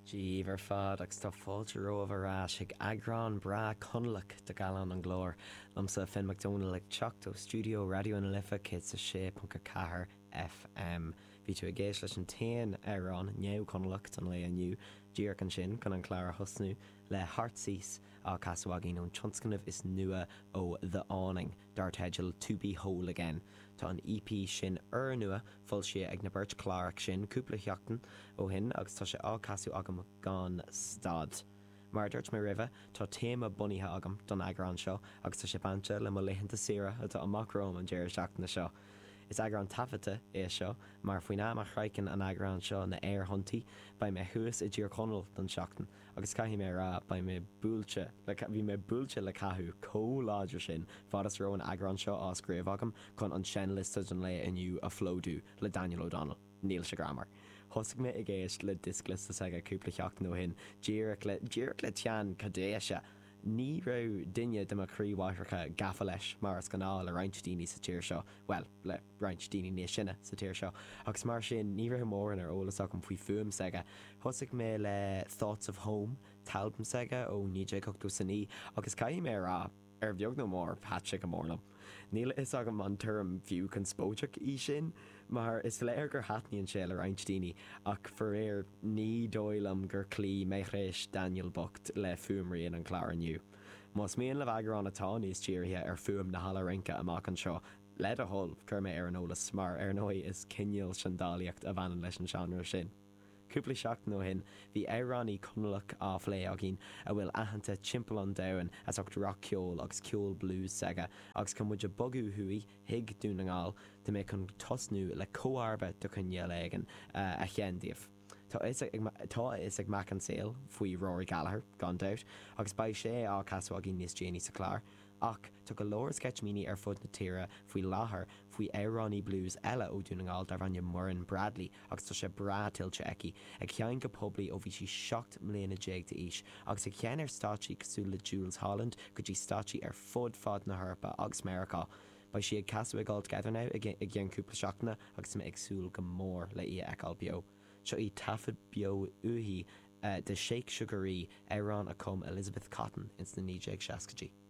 Díomhar fad agus tá fáilte rómharrás ag agrán bra conlach de galán an glór lomsa Finn McDonald ag teacht ó Studio Radio na Lifa cé sa 6.4 FM. Bhí tú a géis leis an tain arán neu conlach tan le aniu díar an sin gan an clara hosnú le Heartsís á casúagin ón tionscanmh is nua ó The Awning dart heidil To Be Whole Again. Tá an EP sin nua fuil si ag na Bert Clark sin cúpla theachtain ó hin agus tá sé á casú agam gan stad. Mar dúirt mé ribh tá téma bunithe agam don agrán seo agus tá sé bante le mo leitheanta sira atá amach róm an déir seachtainna seo. Is agrán tafata é seo, mar faoin am a chreiceann an agrán seo na air huntaí ba mé thuas I ddír conal don seachtain agus caihí mé rá ba mé búilte bhí mé búilte le cathú cóláidir sin fadas ro an agrán seo á scríomh agam chun an sin lista don le iniu a flódú le Daniel O'Donnell, Níl se grammar. Thosig mé I ggéist le disclista aige cúpla teachtain ó hin, díreach le tean cadéise. Ní ra duine de críomhhaithreacha gafa leis mar as ganá le reintíine sa tíir seo, well, le reintíine níos sinne sa tíir seo, agus mar sin ní ra mór ar ólasach an faoi fuam saige. Thosig mé le Thoughts of Home, talbam saige ó níé cochtú san ní, agus caihí mé rá ar bheog nó mór patse go mórlam. Níl is agam an term fiú can spóteach í sin, mar is léir gur hatníonn sé le reintíine ach for éir ní dóilam gur clí méithrééis Daniel Bocht le fuamraíon an chláir aniu. Más míon le bhagur an atá níos tíirthe ar fuam na hala rinca amach an seo, le a hol chur mé ar an ólas mar ar nói is cinneal sindálaíocht a bhanan leis an seanra sin. Cúpla seachtain ó hin, bhí éireánnaí conlach á phlé agin a bhfuil aitheanta timpeall an domhan as ocht rock ceol agus ceol blues saige agus chun muid a bogú thuí hiig dúnaáil de mé chun tosnú le comharba do chun neal aigen a cheandíomh. Tá is ag mac an saoil faoi Rory Gallagher gan doubt agus ba sé á casú agin níos Janie sa chlár. Ach tu go leir sketchmíní ar fud na tíre faoi láthair faoi éireánnaí blues eile ó dúnaáil dar bhaine Murrin Bradley agus tá sé bra tiltte eici ag cheann go poblí ó bhí si 7 mbliana déag de is agus ag cheann ar stáití cosú le Jules Holland go dtí stáití ar fud na Harpa agus America. Ba si ag casú ag gáil together now ag gceann cúpla seachtainna agus me agsúil go mór le eáil bio. Seo I tafad bio uhi de Shake Sugarí Éireann a com Elizabeth Cotton ins na níéag seascatí.